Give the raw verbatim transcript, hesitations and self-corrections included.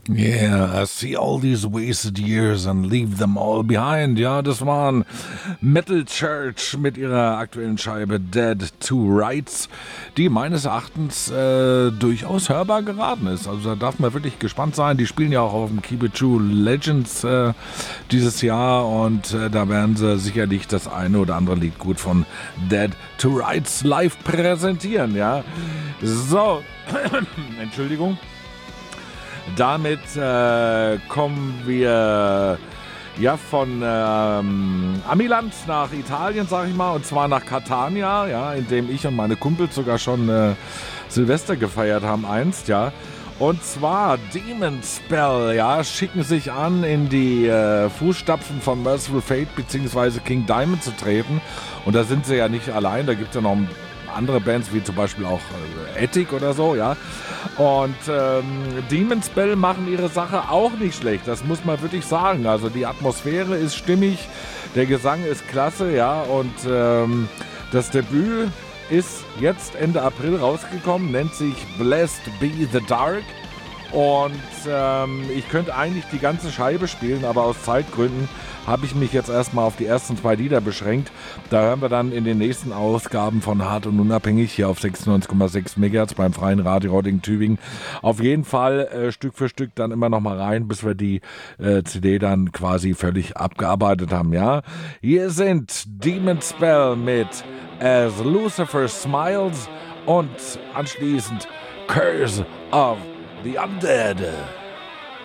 Yeah, I see all these wasted years and leave them all behind. Ja, das waren Metal Church mit ihrer aktuellen Scheibe Dead to Rights, die meines Erachtens äh, durchaus hörbar geraten ist. Also da darf man wirklich gespannt sein. Die spielen ja auch auf dem Keep It True Legends äh, dieses Jahr und äh, da werden sie sicherlich das eine oder andere Lied gut von Dead to Rights live präsentieren. Ja, so, Entschuldigung. Damit äh, kommen wir ja von ähm, Amiland nach Italien, sag ich mal, und zwar nach Catania, ja, in dem ich und meine Kumpels sogar schon äh, Silvester gefeiert haben einst, ja. Und zwar Demon Spell, ja, schicken sich an, in die äh, Fußstapfen von Merciful Fate bzw. King Diamond zu treten. Und da sind sie ja nicht allein, da gibt es ja noch andere Bands, wie zum Beispiel auch äh, Attic oder so, ja. Und ähm, Demon Spell machen ihre Sache auch nicht schlecht, das muss man wirklich sagen. Also die Atmosphäre ist stimmig, der Gesang ist klasse, ja. Und ähm, das Debüt ist jetzt Ende April rausgekommen, nennt sich Blessed Be the Dark. Und ähm, ich könnte eigentlich die ganze Scheibe spielen, aber aus Zeitgründen habe ich mich jetzt erstmal auf die ersten zwei Lieder beschränkt. Da hören wir dann in den nächsten Ausgaben von Hart und Unabhängig hier auf sechsundneunzig Komma sechs Megahertz beim Freien Radio Rodding Tübingen auf jeden Fall äh, Stück für Stück dann immer noch mal rein, bis wir die äh, C D dann quasi völlig abgearbeitet haben. Ja, hier sind Demon Spell mit As Lucifer Smiles und anschließend Curse of the Undead.